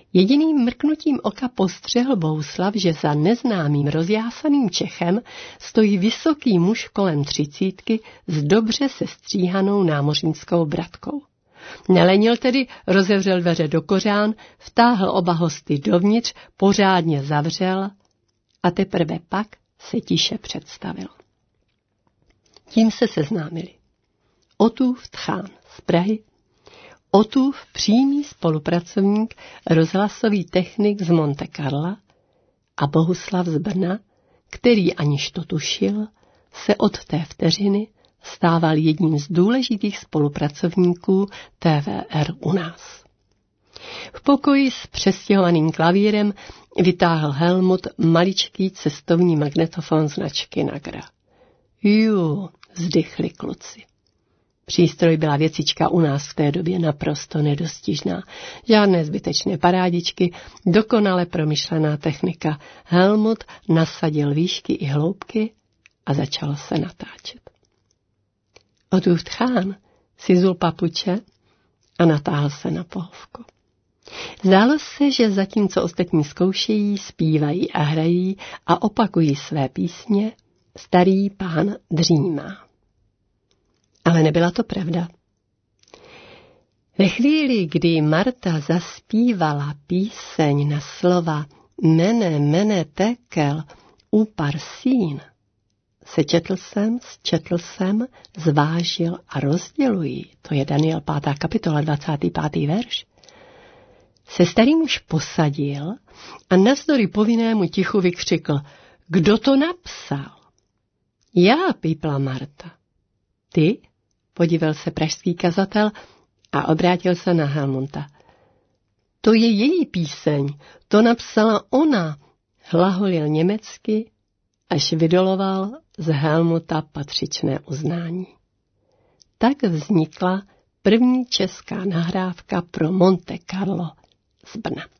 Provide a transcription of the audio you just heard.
Jediným mrknutím oka postřehl Bohuslav, že za neznámým rozjásaným Čechem stojí vysoký muž kolem 30 s dobře sestříhanou námořnickou bratkou. Nelenil tedy, rozevřel dveře do kořán, vtáhl oba hosty dovnitř, pořádně zavřel a teprve pak se tiše představil. Tím se seznámili. Otův Tchán z Prahy, Otův přímý spolupracovník, rozhlasový technik z Monte Carla a Bohuslav z Brna, který, aniž to tušil, se od té vteřiny stával jedním z důležitých spolupracovníků TVR u nás. V pokoji s přestěhovaným klavírem vytáhl Helmut maličký cestovní magnetofon značky Nagra. Jú, vzdychli kluci. Přístroj byla věcička u nás v té době naprosto nedostižná. Žádné zbytečné parádičky, dokonale promyšlená technika. Helmut nasadil výšky i hloubky a začalo se natáčet. Otův Tchán si zul papuče a natáhl se na pohovku. Zdálo se, že zatímco ostatní zkoušejí, zpívají a hrají a opakují své písně, starý pán dřímá. Ale nebyla to pravda. Ve chvíli, kdy Marta zaspívala píseň na slova Mene tekel upar sín, četl jsem, zvážil a rozděluji, to je Daniel 5. kapitola 25. verš, se starý muž posadil a navzdory povinnému tichu vykřikl: Kdo to napsal? Já, pípla Marta. Ty? Podíval se pražský kazatel a obrátil se na Helmuta. To je její píseň, to napsala ona, hlaholil německy, až vydoloval z Helmuta patřičné uznání. Tak vznikla první česká nahrávka pro Monte Carlo z Brna.